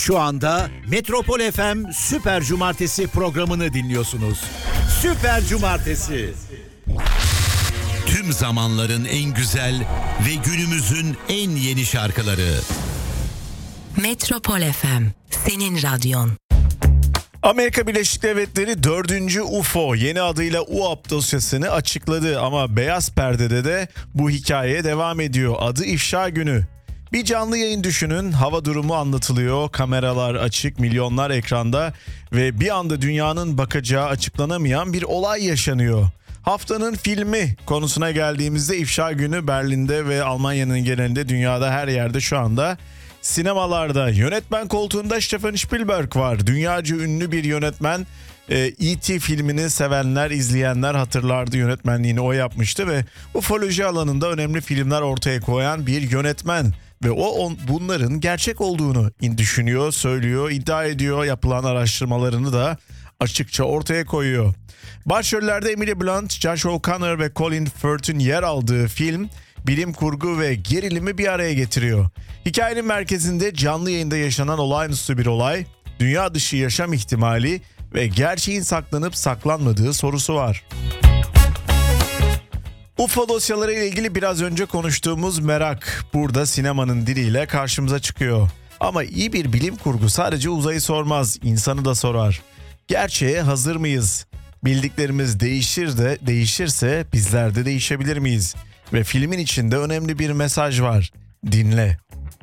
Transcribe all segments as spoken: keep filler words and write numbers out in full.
Şu anda Metropol F M Süper Cumartesi programını dinliyorsunuz. Süper Cumartesi. Tüm zamanların en güzel ve günümüzün en yeni şarkıları. Metropol F M, senin radyon. Amerika Birleşik Devletleri dördüncü U F O yeni adıyla U A P dosyasını açıkladı ama Beyaz Perde'de de bu hikayeye devam ediyor. Adı İfşa Günü. Bir canlı yayın düşünün, hava durumu anlatılıyor, kameralar açık, milyonlar ekranda ve bir anda dünyanın bakacağı açıklanamayan bir olay yaşanıyor. Haftanın filmi konusuna geldiğimizde İfşa Günü Berlin'de ve Almanya'nın genelinde, dünyada her yerde şu anda sinemalarda. Yönetmen koltuğunda Steven Spielberg var. Dünyaca ünlü bir yönetmen. E T filmini sevenler, izleyenler hatırlardı, yönetmenliğini o yapmıştı ve ufoloji alanında önemli filmler ortaya koyan bir yönetmen. Ve o on, bunların gerçek olduğunu düşünüyor, söylüyor, iddia ediyor. Yapılan araştırmalarını da açıkça ortaya koyuyor. Başrollerde Emily Blunt, Josh O'Connor ve Colin Firth'in yer aldığı film bilim kurgu ve gerilimi bir araya getiriyor. Hikayenin merkezinde canlı yayında yaşanan olağanüstü bir olay, dünya dışı yaşam ihtimali ve gerçeğin saklanıp saklanmadığı sorusu var. U F O dosyaları ile ilgili biraz önce konuştuğumuz merak burada sinemanın diliyle karşımıza çıkıyor. Ama iyi bir bilim kurgu sadece uzayı sormaz, insanı da sorar. Gerçeğe hazır mıyız? Bildiklerimiz değişir de değişirse bizler de değişebilir miyiz? Ve filmin içinde önemli bir mesaj var. Dinle.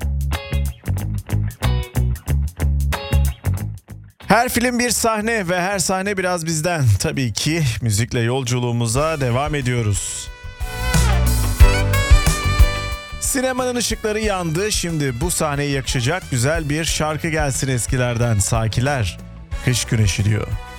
Her film bir sahne ve her sahne biraz bizden. Tabii ki müzikle yolculuğumuza devam ediyoruz. Sinemanın ışıkları yandı. Şimdi bu sahneye yakışacak güzel bir şarkı gelsin eskilerden. Sakiler, Kış Güneşi diyor.